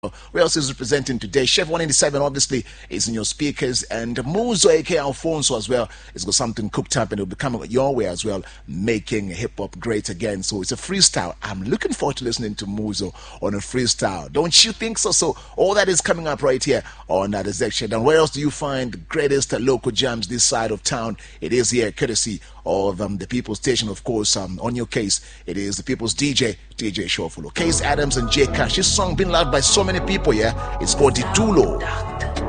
Who else is representing today? Chef 187 obviously is in your speakers, and Muzo aka Alfonso as well has got something cooked up and it'll be coming your way as well, making hip hop great again. So it's a freestyle. I'm looking forward to listening to Muzo on a freestyle. Don't you think so? So all that is coming up right here on that section. And where else do you find the greatest local jams this side of town? It is here courtesy of the People's Station, of course. On your case, it is the People's DJ Shawful. Case Adams and J Cash. This song been loved by so many people, yeah? It's called Ditulo.